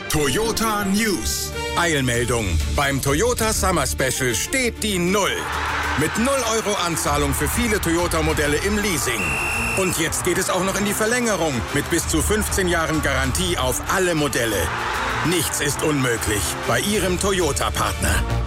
Toyota News. Eilmeldung. Beim Toyota Summer Special steht die 0. Mit 0 € Anzahlung für viele Toyota-Modelle im Leasing. Und jetzt geht es auch noch in die Verlängerung mit bis zu 15 Jahren Garantie auf alle Modelle. Nichts ist unmöglich bei Ihrem Toyota-Partner.